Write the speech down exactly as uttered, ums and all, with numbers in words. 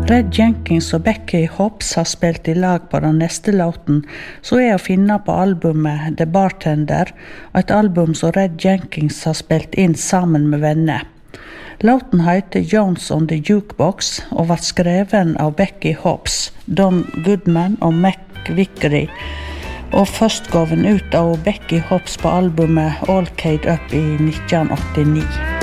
Red Jenkins og Becky Hobbs har spilt i lag på den neste låten, så er å finne på albumet The Bartender, et album som Red Jenkins har spilt inn sammen med venner. Låten heter Jones on the Jukebox og var skreven av Becky Hobbs, Don Goodman og Mac Vickery, og først gav den ut av Becky Hobbs på albumet All Cade Up i nitten åttini.